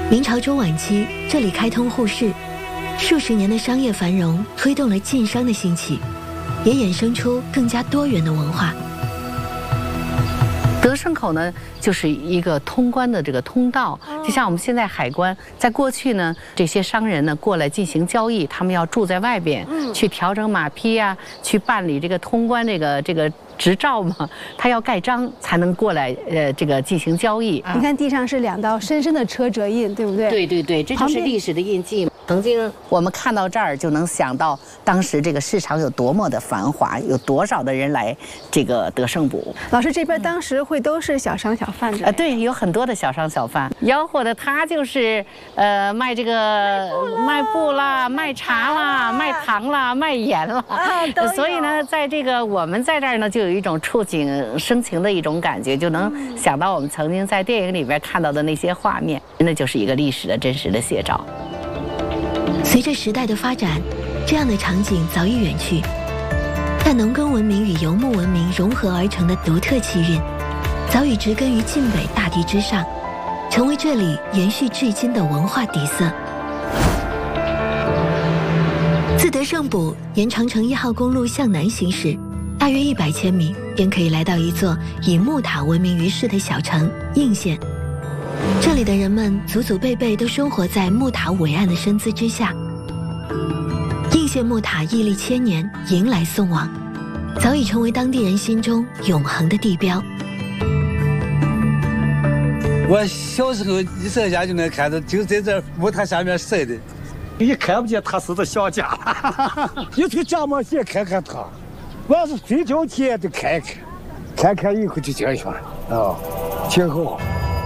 明朝中晚期，这里开通沪市，数十年的商业繁荣推动了晋商的兴起，也衍生出更加多元的文化。 德胜口呢，就是一个通关的这个通道，就像我们现在海关，在过去呢，这些商人呢过来进行交易，他们要住在外边，去调整马匹呀，去办理这个通关这个执照嘛，他要盖章才能过来这个进行交易。 你看地上是2道深深的车辙印，对不对？ 对对对，这就是历史的印记。曾经我们看到这儿，就能想到当时这个市场有多么的繁华，有多少的人来这个德胜堡。 老师这边当时会都是小商小贩的对，有很多的小商小贩，吆喝的他就是卖这个卖布啦、卖茶啦、卖糖啦、卖盐啦，所以呢，在这个我们在这儿呢，就有一种触景生情的一种感觉，就能想到我们曾经在电影里边看到的那些画面，那就是一个历史的真实的写照。 随着时代的发展，这样的场景早已远去，但农耕文明与游牧文明融合而成的独特气韵，早已植根于晋北大地之上，成为这里延续至今的文化底色。自德胜堡沿长城1号公路向南行驶，大约100千米，便可以来到一座以木塔闻名于世的小城应县。这里的人们祖祖辈辈都生活在木塔伟岸的身姿之下。应县木塔屹立千年，迎来送往，早已成为当地人心中永恒的地标。 我小时候一上家就能看到，就在这木塔下面晒的，也看不见他是个小家，有这个家嘛，先看看他。我要是睡觉前就看看，看看以后就想想啊，挺好。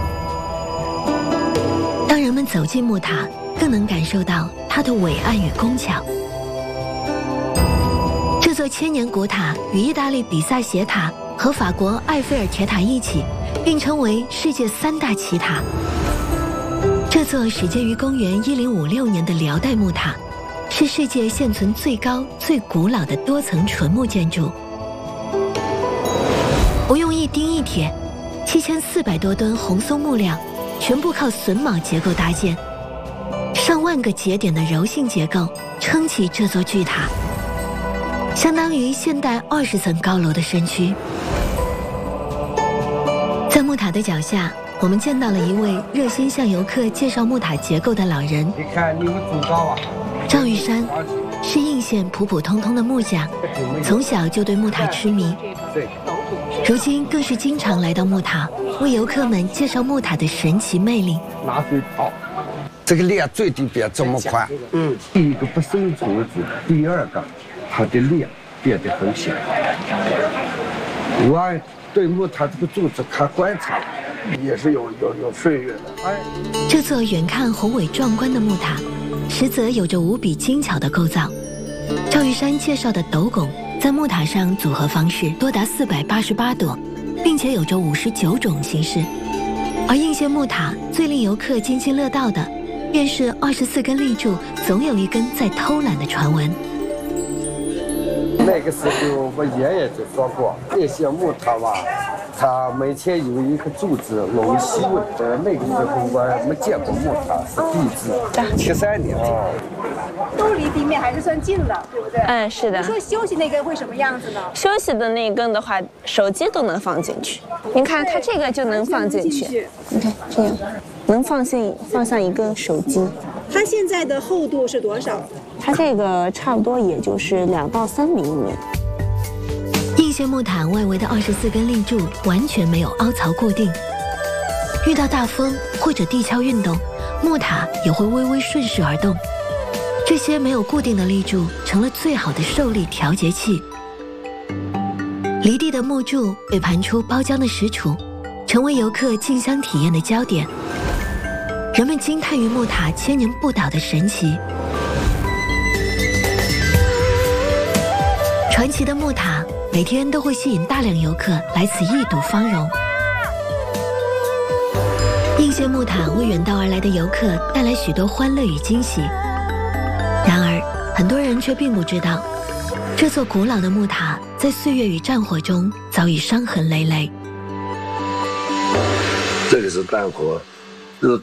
当人们走进木塔，更能感受到它的伟岸与工巧。这座千年古塔与意大利比萨斜塔和法国埃菲尔铁塔一起，并称为世界3大奇塔。这座始建于公元1056年的辽代木塔，是世界现存最高、最古老的多层纯木建筑。不用一钉一铁，7400多吨红松木料，全部靠榫卯结构搭建，上万个节点的柔性结构撑起这座巨塔，相当于现代20层高楼的身躯。在木塔的脚下，我们见到了一位热心向游客介绍木塔结构的老人。 你看你们多高啊？ 赵玉山是应县普普通通的木匠，从小就对木塔痴迷，如今更是经常来到木塔，为游客们介绍木塔的神奇魅力。 拿水泡，这个链最低边这么宽，第一个不生虫子，第二个它的链变得很小。我对木塔这个柱子看观察，也是有岁月的。 这座远看宏伟壮观的木塔，实则有着无比精巧的构造。赵玉山介绍的斗拱在木塔上组合方式多达488朵，并且有着59种形式。而应县木塔最令游客津津乐道的，便是24根立柱总有一根在偷懒的传闻。 那个时候我爷爷就说过，这些木塔吧，它每天有一个柱子弄细问。那个时候我没见过木塔是地质，73年。 都离地面还是算近的，对不对？ 是的。 你说休息那根会什么样子呢？ 休息的那一根的话，手机都能放进去。您看它这个就能放进去，你看这样，能放上一根手机。 它现在的厚度是多少？ 它这个差不多也就是2到3厘米。 应县木塔外围的24根立柱完全没有凹槽固定，遇到大风或者地壳运动，木塔也会微微顺势而动。这些没有固定的立柱成了最好的受力调节器。离地的木柱被盘出包浆的石杵，成为游客进香体验的焦点。人们惊叹于木塔千年不倒的神奇。传奇的木塔每天都会吸引大量游客来此一睹芳容。应县木塔为远道而来的游客带来许多欢乐与惊喜。然而，很多人却并不知道，这座古老的木塔在岁月与战火中早已伤痕累累。 这里是弹火